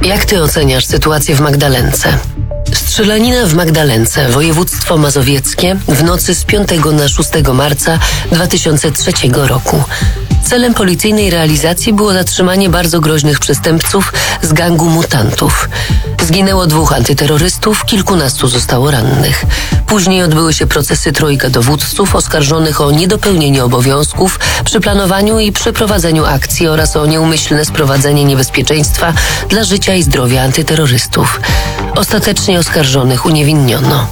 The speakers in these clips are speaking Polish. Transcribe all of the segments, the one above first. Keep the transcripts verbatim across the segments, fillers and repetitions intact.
Jak ty oceniasz sytuację w Magdalence? Strzelanina w Magdalence, województwo mazowieckie, w nocy z piątego na szóstego marca dwa tysiące trzeciego roku. Celem policyjnej realizacji było zatrzymanie bardzo groźnych przestępców z gangu mutantów. Zginęło dwóch antyterrorystów, kilkunastu zostało rannych. Później odbyły się procesy trojga dowódców oskarżonych o niedopełnienie obowiązków przy planowaniu i przeprowadzeniu akcji oraz o nieumyślne sprowadzenie niebezpieczeństwa dla życia i zdrowia antyterrorystów. Ostatecznie oskarżonych uniewinniono.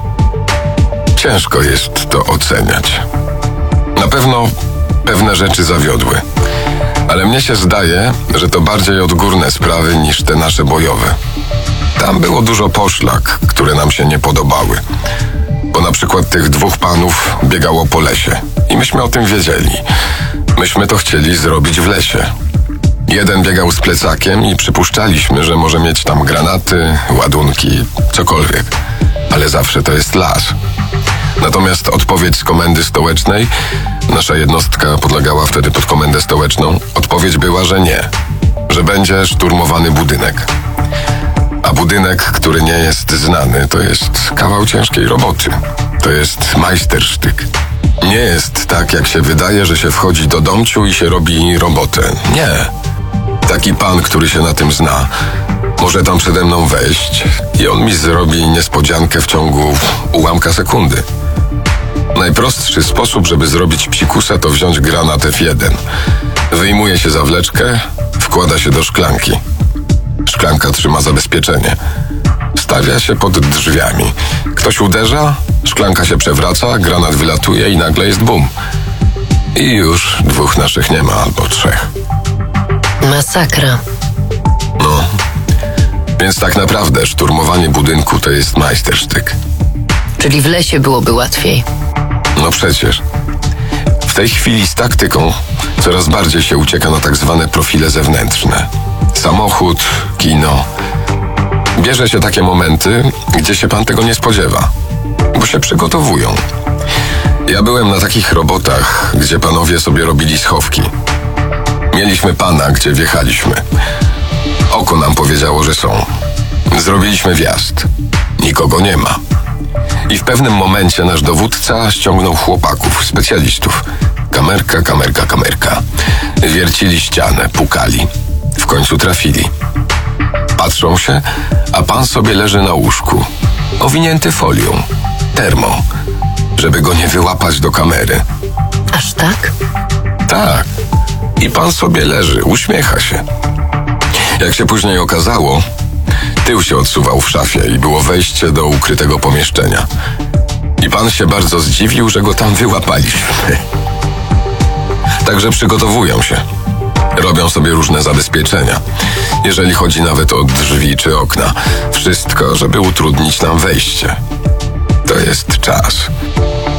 Ciężko jest to oceniać. Na pewno pewne rzeczy zawiodły. Ale mnie się zdaje, że to bardziej odgórne sprawy niż te nasze bojowe. Tam było dużo poszlak, które nam się nie podobały. Bo na przykład tych dwóch panów biegało po lesie. I myśmy o tym wiedzieli. Myśmy to chcieli zrobić w lesie. Jeden biegał z plecakiem i przypuszczaliśmy, że może mieć tam granaty, ładunki, cokolwiek. Ale zawsze to jest las. Natomiast odpowiedź z komendy stołecznej, nasza jednostka podlegała wtedy pod komendę stołeczną, odpowiedź była, że nie, że będzie szturmowany budynek. A budynek, który nie jest znany, to jest kawał ciężkiej roboty. To jest majstersztyk. Nie jest tak, jak się wydaje, że się wchodzi do domciu i się robi robotę. Nie. Taki pan, który się na tym zna, może tam przede mną wejść i on mi zrobi niespodziankę w ciągu ułamka sekundy. Najprostszy sposób, żeby zrobić psikusa, to wziąć granat F jeden. Wyjmuje się zawleczkę, wkłada się do szklanki. Szklanka trzyma zabezpieczenie. Stawia się pod drzwiami. Ktoś uderza, szklanka się przewraca, granat wylatuje i nagle jest bum. I już dwóch naszych nie ma, albo trzech. Masakra. No. Więc tak naprawdę szturmowanie budynku to jest majstersztyk. Czyli w lesie byłoby łatwiej. No przecież. W tej chwili z taktyką coraz bardziej się ucieka na tak zwane profile zewnętrzne. Samochód, kino. Bierze się takie momenty, gdzie się pan tego nie spodziewa, bo się przygotowują. Ja byłem na takich robotach, gdzie panowie sobie robili schowki. Mieliśmy pana, gdzie wjechaliśmy. Oko nam powiedziało, że są. Zrobiliśmy wjazd. Nikogo nie ma. I w pewnym momencie nasz dowódca ściągnął chłopaków, specjalistów. Kamerka, kamerka, kamerka. Wiercili ścianę, pukali. W końcu trafili. Patrzą się, a pan sobie leży na łóżku. Owinięty folią. Termo. Żeby go nie wyłapać do kamery. Aż tak? Tak. I pan sobie leży, uśmiecha się. Jak się później okazało, tył się odsuwał w szafie i było wejście do ukrytego pomieszczenia. I pan się bardzo zdziwił, że go tam wyłapaliśmy. Także przygotowują się. Robią sobie różne zabezpieczenia. Jeżeli chodzi nawet o drzwi czy okna. Wszystko, żeby utrudnić nam wejście. To jest czas.